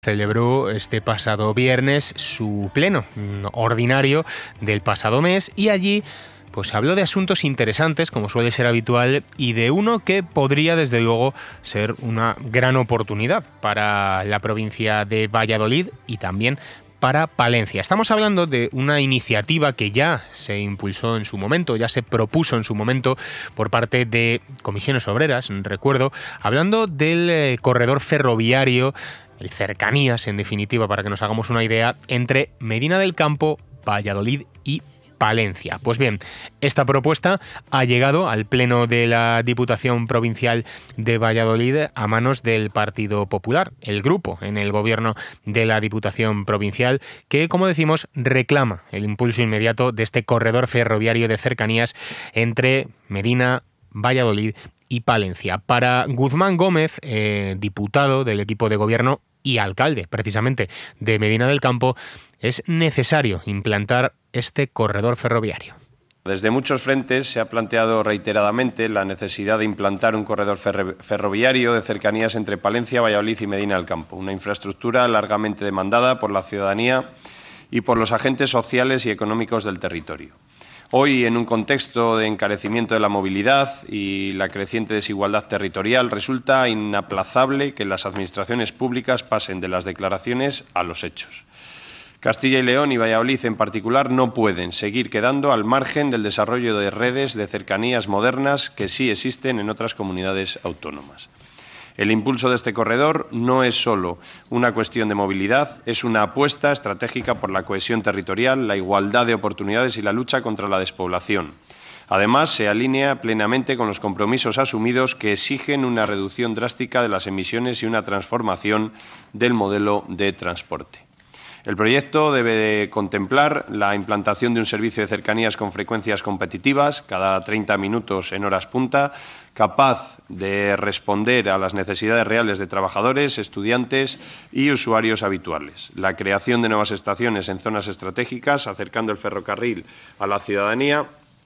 Celebró este pasado viernes su pleno ordinario del pasado mes y allí pues habló de asuntos interesantes, como suele ser habitual, y de uno que podría desde luego ser una gran oportunidad para la provincia de Valladolid y también para Palencia. Estamos hablando de una iniciativa que ya se impulsó en su momento, ya se propuso en su momento por parte de Comisiones Obreras, recuerdo, hablando del corredor ferroviario, el cercanías, en definitiva, para que nos hagamos una idea, entre Medina del Campo, Valladolid y Palencia. Pues bien, esta propuesta ha llegado al Pleno de la Diputación Provincial de Valladolid a manos del Partido Popular, el grupo en el gobierno de la Diputación Provincial, que, como decimos, reclama el impulso inmediato de este corredor ferroviario de cercanías entre Medina, Valladolid y Palencia. Para Guzmán Gómez, diputado del equipo de gobierno y alcalde, precisamente, de Medina del Campo, es necesario implantar este corredor ferroviario. Desde muchos frentes se ha planteado reiteradamente la necesidad de implantar un corredor ferroviario de cercanías entre Palencia, Valladolid y Medina del Campo, una infraestructura largamente demandada por la ciudadanía y por los agentes sociales y económicos del territorio. Hoy, en un contexto de encarecimiento de la movilidad y la creciente desigualdad territorial, resulta inaplazable que las administraciones públicas pasen de las declaraciones a los hechos. Castilla y León y Valladolid en particular no pueden seguir quedando al margen del desarrollo de redes de cercanías modernas que sí existen en otras comunidades autónomas. El impulso de este corredor no es solo una cuestión de movilidad, es una apuesta estratégica por la cohesión territorial, la igualdad de oportunidades y la lucha contra la despoblación. Además, se alinea plenamente con los compromisos asumidos que exigen una reducción drástica de las emisiones y una transformación del modelo de transporte. El proyecto debe de contemplar la implantación de un servicio de cercanías con frecuencias competitivas, cada 30 minutos en horas punta, capaz de responder a las necesidades reales de trabajadores, estudiantes y usuarios habituales. La creación de nuevas estaciones en zonas estratégicas, acercando el ferrocarril a la ciudadanía.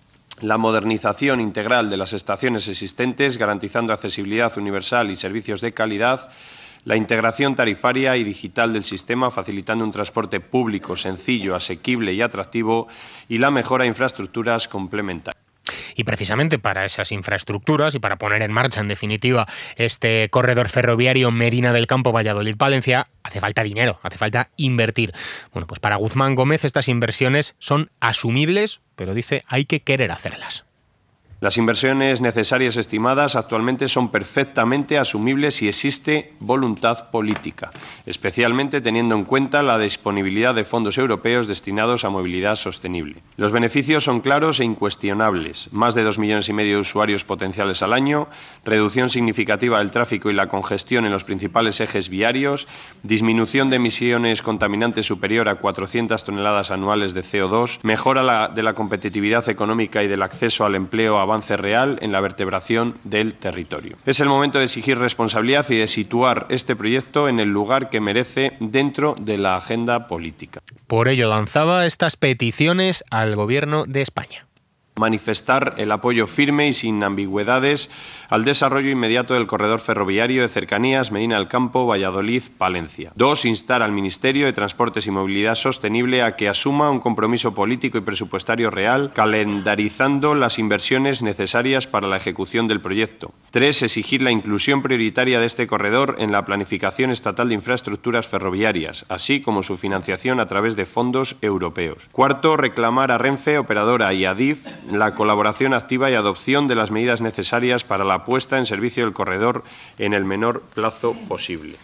La modernización integral de las estaciones existentes, garantizando accesibilidad universal y servicios de calidad. La integración tarifaria y digital del sistema, facilitando un transporte público sencillo, asequible y atractivo, y la mejora de infraestructuras complementarias. Y precisamente para esas infraestructuras y para poner en marcha, en definitiva, este corredor ferroviario Medina del Campo, Valladolid-Palencia, hace falta dinero, hace falta invertir. Bueno, pues para Guzmán Gómez estas inversiones son asumibles, pero dice hay que querer hacerlas. Las inversiones necesarias estimadas actualmente son perfectamente asumibles si existe voluntad política, especialmente teniendo en cuenta la disponibilidad de fondos europeos destinados a movilidad sostenible. Los beneficios son claros e incuestionables: más de 2,5 millones de usuarios potenciales al año, reducción significativa del tráfico y la congestión en los principales ejes viarios, disminución de emisiones contaminantes superior a 400 toneladas anuales de CO2, mejora de la competitividad económica y del acceso al empleo, avance real en la vertebración del territorio. Es el momento de exigir responsabilidad y de situar este proyecto en el lugar que merece dentro de la agenda política. Por ello lanzaba estas peticiones al Gobierno de España. Manifestar el apoyo firme y sin ambigüedades al desarrollo inmediato del corredor ferroviario de cercanías Medina del Campo, Valladolid, Palencia. 2. Instar al Ministerio de Transportes y Movilidad Sostenible a que asuma un compromiso político y presupuestario real, calendarizando las inversiones necesarias para la ejecución del proyecto. 3. Exigir la inclusión prioritaria de este corredor en la planificación estatal de infraestructuras ferroviarias, así como su financiación a través de fondos europeos. 4. Reclamar a Renfe, operadora, y a Adif la colaboración activa y adopción de las medidas necesarias para la puesta en servicio del corredor en el menor plazo posible.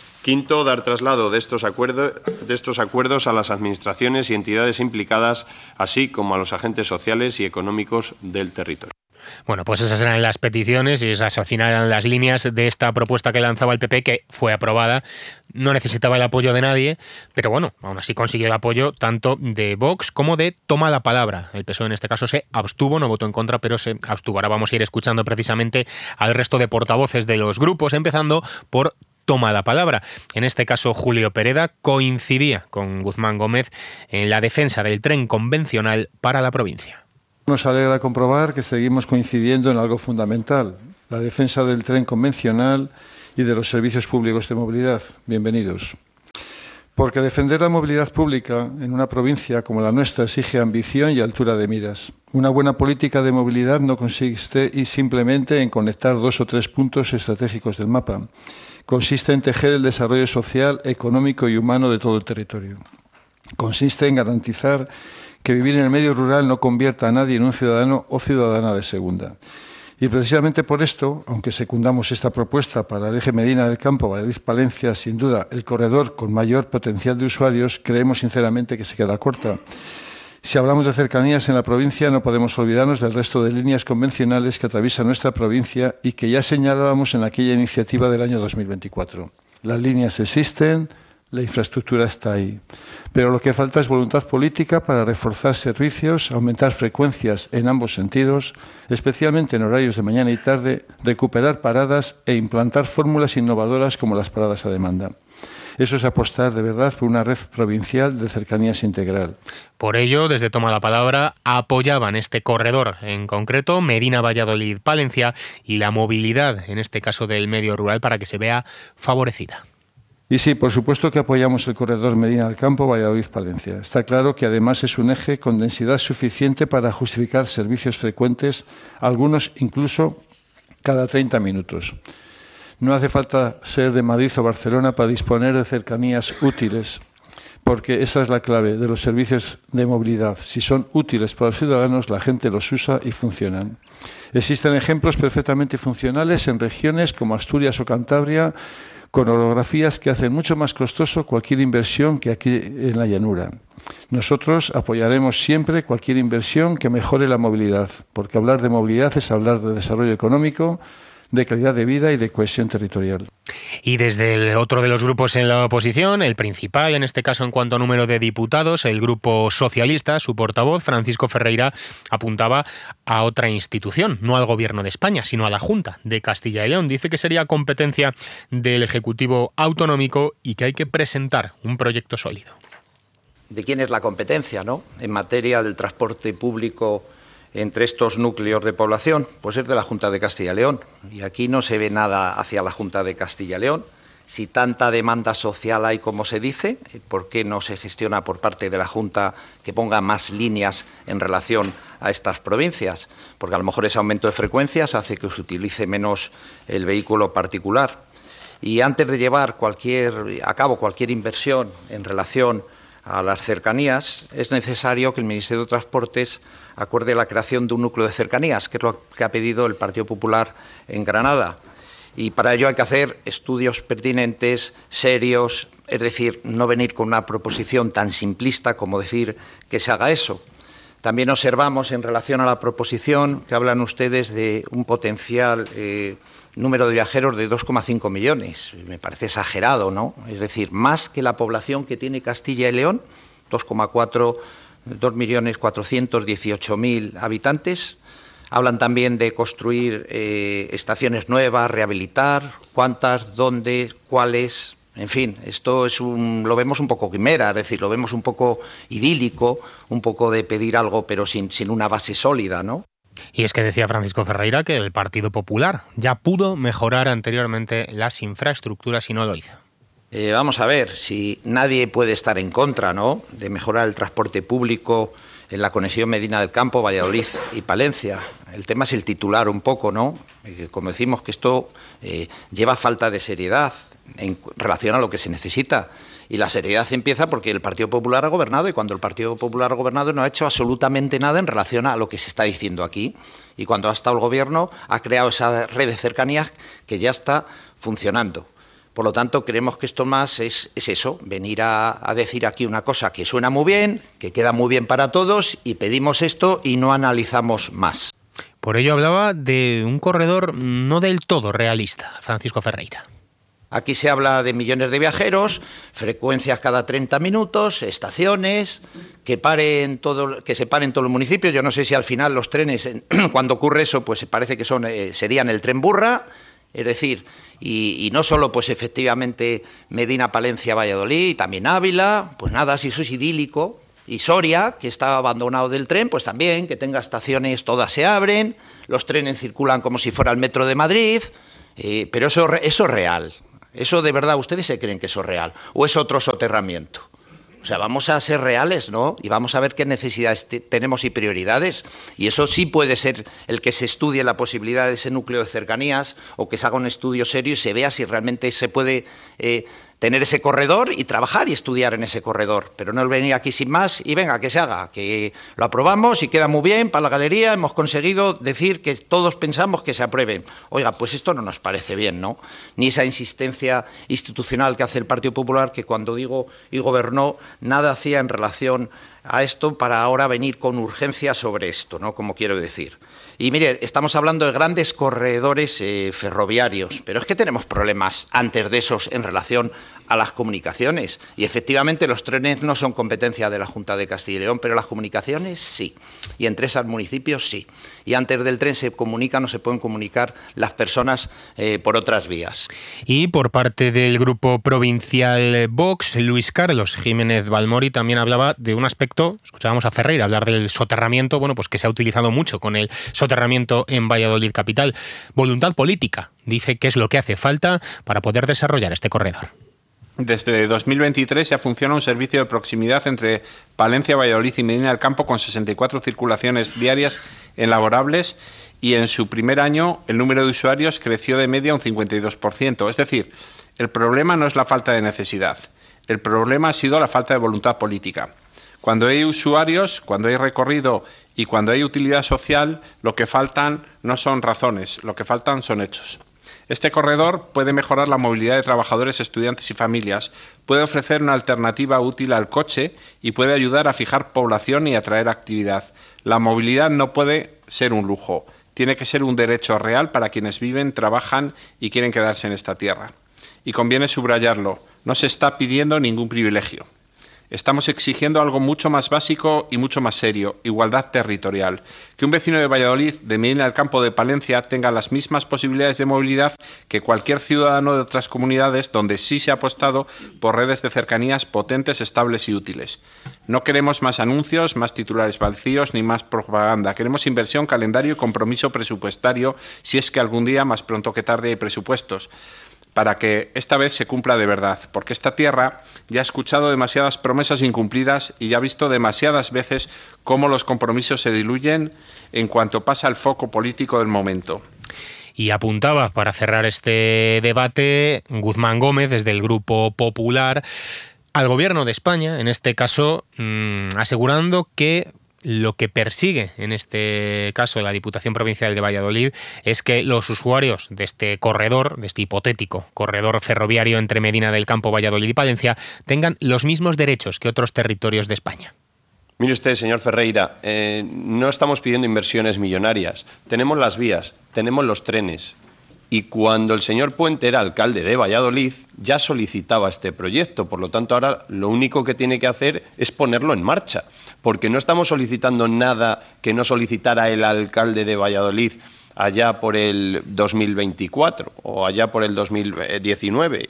5. Dar traslado de estos acuerdos a las administraciones y entidades implicadas, así como a los agentes sociales y económicos del territorio. Bueno, pues esas eran las peticiones y esas al final eran las líneas de esta propuesta que lanzaba el PP, que fue aprobada. No necesitaba el apoyo de nadie, pero bueno, aún así consiguió el apoyo tanto de Vox como de Toma la Palabra. El PSOE en este caso se abstuvo, no votó en contra, pero se abstuvo. Ahora vamos a ir escuchando precisamente al resto de portavoces de los grupos, empezando por Toma la Palabra. En este caso, Julio Pereda coincidía con Guzmán Gómez en la defensa del tren convencional para la provincia. Nos alegra comprobar que seguimos coincidiendo en algo fundamental: la defensa del tren convencional y de los servicios públicos de movilidad. Bienvenidos. Porque defender la movilidad pública en una provincia como la nuestra exige ambición y altura de miras. Una buena política de movilidad no consiste simplemente en conectar 2 o 3 puntos estratégicos del mapa. Consiste en tejer el desarrollo social, económico y humano de todo el territorio. Consiste en garantizar que vivir en el medio rural no convierta a nadie en un ciudadano o ciudadana de segunda. Y precisamente por esto, aunque secundamos esta propuesta para el eje Medina del Campo, Valladolid-Palencia, sin duda el corredor con mayor potencial de usuarios, creemos sinceramente que se queda corta. Si hablamos de cercanías en la provincia, no podemos olvidarnos del resto de líneas convencionales que atraviesan nuestra provincia y que ya señalábamos en aquella iniciativa del año 2024. Las líneas existen, la infraestructura está ahí. Pero lo que falta es voluntad política para reforzar servicios, aumentar frecuencias en ambos sentidos, especialmente en horarios de mañana y tarde, recuperar paradas e implantar fórmulas innovadoras como las paradas a demanda. Eso es apostar de verdad por una red provincial de cercanías integral. Por ello, desde Toma la Palabra, apoyaban este corredor, en concreto Medina-Valladolid-Palencia, y la movilidad, en este caso del medio rural, para que se vea favorecida. Y sí, por supuesto que apoyamos el corredor Medina del Campo, Valladolid-Palencia. Está claro que además es un eje con densidad suficiente para justificar servicios frecuentes, algunos incluso cada 30 minutos. No hace falta ser de Madrid o Barcelona para disponer de cercanías útiles, porque esa es la clave de los servicios de movilidad. Si son útiles para los ciudadanos, la gente los usa y funcionan. Existen ejemplos perfectamente funcionales en regiones como Asturias o Cantabria, con orografías que hacen mucho más costoso cualquier inversión que aquí en la llanura. Nosotros apoyaremos siempre cualquier inversión que mejore la movilidad, porque hablar de movilidad es hablar de desarrollo económico, de calidad de vida y de cohesión territorial. Y desde el otro de los grupos en la oposición, el principal, en este caso en cuanto a número de diputados, el Grupo Socialista, su portavoz, Francisco Ferreira, apuntaba a otra institución, no al Gobierno de España, sino a la Junta de Castilla y León. Dice que sería competencia del Ejecutivo autonómico y que hay que presentar un proyecto sólido. ¿De quién es la competencia, no? En materia del transporte público entre estos núcleos de población, pues es de la Junta de Castilla y León. Y aquí no se ve nada hacia la Junta de Castilla y León. Si tanta demanda social hay como se dice, ¿por qué no se gestiona por parte de la Junta que ponga más líneas en relación a estas provincias? Porque a lo mejor ese aumento de frecuencias hace que se utilice menos el vehículo particular. Y antes de llevar a cabo cualquier inversión en relación a las cercanías, es necesario que el Ministerio de Transportes acuerde la creación de un núcleo de cercanías, que es lo que ha pedido el Partido Popular en Granada. Y para ello hay que hacer estudios pertinentes, serios, es decir, no venir con una proposición tan simplista como decir que se haga eso. También observamos en relación a la proposición que hablan ustedes de un potencial número de viajeros de 2,5 millones. Me parece exagerado, ¿no? Es decir, más que la población que tiene Castilla y León, 2.418.000 habitantes. Hablan también de construir estaciones nuevas, rehabilitar. ¿Cuántas? ¿Dónde? ¿Cuáles? En fin, esto lo vemos un poco quimera, es decir, lo vemos un poco idílico, un poco de pedir algo pero sin una base sólida, ¿no? Y es que decía Francisco Ferreira que el Partido Popular ya pudo mejorar anteriormente las infraestructuras y no lo hizo. Vamos a ver, si nadie puede estar en contra, ¿no?, de mejorar el transporte público en la conexión Medina del Campo, Valladolid y Palencia. El tema es el titular un poco, ¿no? Como decimos que esto lleva falta de seriedad en relación a lo que se necesita. Y la seriedad empieza porque el Partido Popular ha gobernado, y cuando el Partido Popular ha gobernado no ha hecho absolutamente nada en relación a lo que se está diciendo aquí. Y cuando ha estado el Gobierno ha creado esa red de cercanías que ya está funcionando. Por lo tanto, creemos que esto más es eso, venir a decir aquí una cosa que suena muy bien, que queda muy bien para todos, y pedimos esto y no analizamos más. Por ello hablaba de un corredor no del todo realista, Francisco Ferreira. Aquí se habla de millones de viajeros, frecuencias cada 30 minutos, estaciones, que se paren todos los municipios. Yo no sé si al final los trenes, cuando ocurre eso, pues parece que serían el tren burra, es decir, y no solo pues efectivamente Medina, Palencia, Valladolid, también Ávila, pues nada, si eso es idílico. Y Soria, que está abandonado del tren, pues también, que tenga estaciones, todas se abren, los trenes circulan como si fuera el metro de Madrid, pero eso es real. ¿Eso de verdad ustedes se creen que eso es real? ¿O es otro soterramiento? O sea, vamos a ser reales, ¿no? Y vamos a ver qué necesidades tenemos y prioridades. Y eso sí puede ser el que se estudie la posibilidad de ese núcleo de cercanías o que se haga un estudio serio y se vea si realmente se puede tener ese corredor y trabajar y estudiar en ese corredor. Pero no venir aquí sin más y venga, que se haga, que lo aprobamos y queda muy bien para la galería. Hemos conseguido decir que todos pensamos que se apruebe. Oiga, pues esto no nos parece bien, ¿no? Ni esa insistencia institucional que hace el Partido Popular, que cuando digo y gobernó, nada hacía en relación a esto para ahora venir con urgencia sobre esto, ¿no? Como quiero decir. Y mire, estamos hablando de grandes corredores ferroviarios, pero es que tenemos problemas antes de esos en relación a las comunicaciones. Y efectivamente los trenes no son competencia de la Junta de Castilla y León, pero las comunicaciones sí. Y entre esos municipios sí. Y antes del tren se comunican o se pueden comunicar las personas por otras vías. Y por parte del grupo provincial Vox, Luis Carlos Jiménez Balmori también hablaba de un aspecto, escuchábamos a Ferreira hablar del soterramiento, bueno, pues que se ha utilizado mucho con el soterramiento en Valladolid capital. Voluntad política, dice que es lo que hace falta para poder desarrollar este corredor. Desde 2023 ya funciona un servicio de proximidad entre Palencia, Valladolid y Medina del Campo con 64 circulaciones diarias en laborables y en su primer año el número de usuarios creció de media un 52%. Es decir, el problema no es la falta de necesidad, el problema ha sido la falta de voluntad política. Cuando hay usuarios, cuando hay recorrido y cuando hay utilidad social, lo que faltan no son razones, lo que faltan son hechos. Este corredor puede mejorar la movilidad de trabajadores, estudiantes y familias, puede ofrecer una alternativa útil al coche y puede ayudar a fijar población y atraer actividad. La movilidad no puede ser un lujo, tiene que ser un derecho real para quienes viven, trabajan y quieren quedarse en esta tierra. Y conviene subrayarlo, no se está pidiendo ningún privilegio. Estamos exigiendo algo mucho más básico y mucho más serio, igualdad territorial. Que un vecino de Valladolid, de Medina del Campo, de Palencia, tenga las mismas posibilidades de movilidad que cualquier ciudadano de otras comunidades donde sí se ha apostado por redes de cercanías potentes, estables y útiles. No queremos más anuncios, más titulares vacíos ni más propaganda. Queremos inversión, calendario y compromiso presupuestario, si es que algún día, más pronto que tarde, hay presupuestos, para que esta vez se cumpla de verdad, porque esta tierra ya ha escuchado demasiadas promesas incumplidas y ya ha visto demasiadas veces cómo los compromisos se diluyen en cuanto pasa el foco político del momento. Y apuntaba, para cerrar este debate, Guzmán Gómez, desde el Grupo Popular, al Gobierno de España, en este caso, asegurando que lo que persigue, en este caso la Diputación Provincial de Valladolid, es que los usuarios de este corredor, de este hipotético corredor ferroviario entre Medina del Campo, Valladolid y Palencia, tengan los mismos derechos que otros territorios de España. Mire usted, señor Ferreira, no estamos pidiendo inversiones millonarias. Tenemos las vías, tenemos los trenes. Y cuando el señor Puente era alcalde de Valladolid, ya solicitaba este proyecto. Por lo tanto, ahora lo único que tiene que hacer es ponerlo en marcha. Porque no estamos solicitando nada que no solicitara el alcalde de Valladolid allá por el 2024 o allá por el 2019.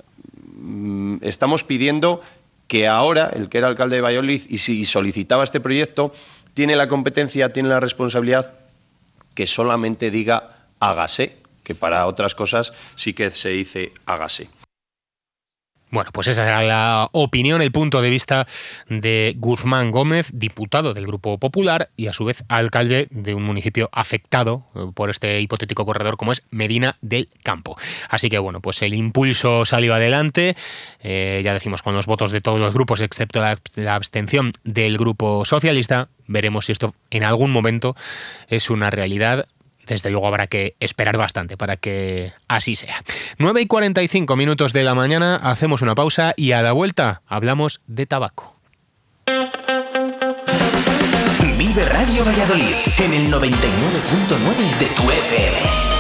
Estamos pidiendo que ahora, el que era alcalde de Valladolid y si solicitaba este proyecto, tiene la competencia, tiene la responsabilidad que solamente diga hágase, que para otras cosas sí que se dice hágase. Bueno, pues esa era la opinión, el punto de vista de Guzmán Gómez, diputado del Grupo Popular y a su vez alcalde de un municipio afectado por este hipotético corredor como es Medina del Campo. Así que bueno, pues el impulso salió adelante, ya decimos con los votos de todos los grupos excepto la abstención del Grupo Socialista. Veremos si esto en algún momento es una realidad. Desde luego habrá que esperar bastante para que así sea. 9:45 de la mañana, hacemos una pausa y a la vuelta hablamos de tabaco. Vive Radio Valladolid en el 99.9 de tu FM.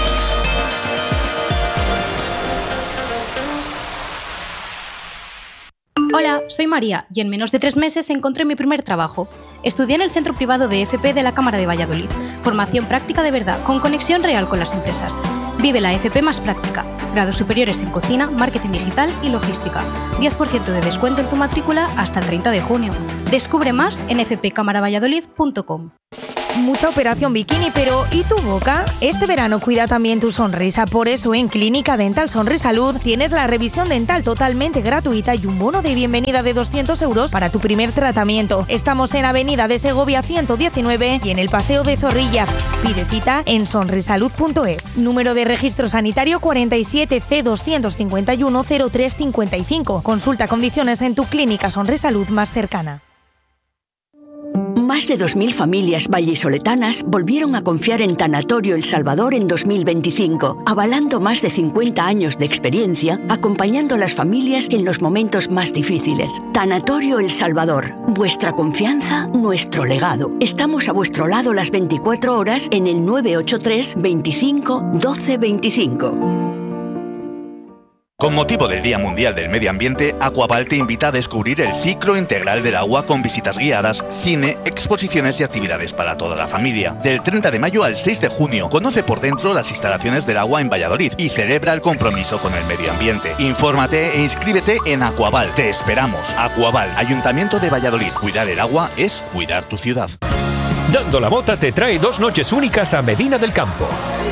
Hola, soy María y en menos de 3 meses encontré mi primer trabajo. Estudié en el Centro Privado de FP de la Cámara de Valladolid. Formación práctica de verdad, con conexión real con las empresas. Vive la FP más práctica. Grados superiores en cocina, marketing digital y logística. 10% de descuento en tu matrícula hasta el 30 de junio. Descubre más en fpcamaravalladolid.com. mucha operación bikini, pero ¿y tu boca? Este verano cuida también tu sonrisa, por eso en Clínica Dental Sonrisalud tienes la revisión dental totalmente gratuita y un bono de bienvenida de 200 euros para tu primer tratamiento. Estamos en Avenida de Segovia 119 y en el Paseo de Zorrilla. Pide cita en sonrisalud.es. Número de registro sanitario 47 C 251 0355. Consulta condiciones en tu clínica Sonrisalud más cercana. Más de 2.000 familias vallisoletanas volvieron a confiar en Tanatorio El Salvador en 2025, avalando más de 50 años de experiencia, acompañando a las familias en los momentos más difíciles. Tanatorio El Salvador, vuestra confianza, nuestro legado. Estamos a vuestro lado las 24 horas en el 983 25 12 25. Con motivo del Día Mundial del Medio Ambiente, Aquaval te invita a descubrir el ciclo integral del agua con visitas guiadas, cine, exposiciones y actividades para toda la familia. Del 30 de mayo al 6 de junio, conoce por dentro las instalaciones del agua en Valladolid y celebra el compromiso con el medio ambiente. Infórmate e inscríbete en Aquaval. Te esperamos. Aquaval, Ayuntamiento de Valladolid. Cuidar el agua es cuidar tu ciudad. Dando la Mota te trae 2 noches únicas a Medina del Campo.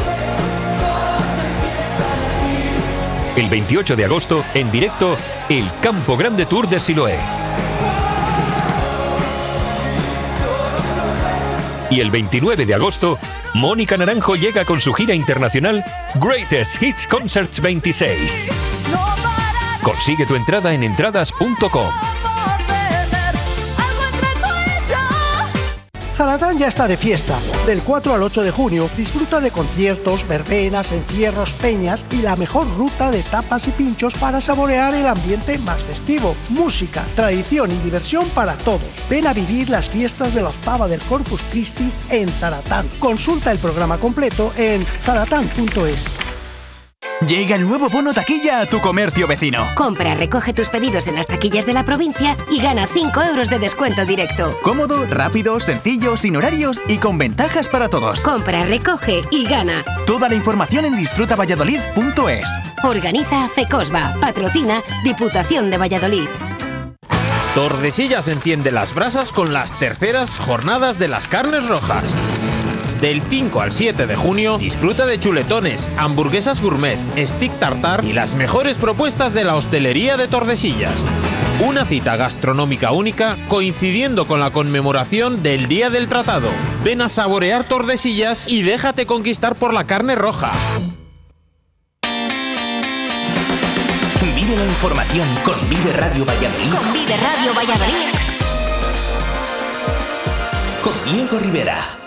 El 28 de agosto, en directo, el Campo Grande Tour de Siloé. Y el 29 de agosto, Mónica Naranjo llega con su gira internacional Greatest Hits Concerts 26. Consigue tu entrada en entradas.com. Zaratán ya está de fiesta. Del 4 al 8 de junio disfruta de conciertos, verbenas, encierros, peñas y la mejor ruta de tapas y pinchos para saborear el ambiente más festivo. Música, tradición y diversión para todos. Ven a vivir las fiestas de la octava del Corpus Christi en Zaratán. Consulta el programa completo en zaratán.es. Llega el nuevo bono taquilla a tu comercio vecino. Compra, recoge tus pedidos en las taquillas de la provincia y gana 5 euros de descuento directo. Cómodo, rápido, sencillo, sin horarios y con ventajas para todos. Compra, recoge y gana. Toda la información en disfrutavalladolid.es. Organiza FECOSBA. Patrocina Diputación de Valladolid. Tordesillas enciende las brasas con las terceras jornadas de las carnes rojas. Del 5 al 7 de junio, disfruta de chuletones, hamburguesas gourmet, stick tartar y las mejores propuestas de la hostelería de Tordesillas. Una cita gastronómica única coincidiendo con la conmemoración del Día del Tratado. Ven a saborear Tordesillas y déjate conquistar por la carne roja. Vive la información con Vive Radio Valladolid. Con Vive Radio Valladolid. Con Diego Rivera.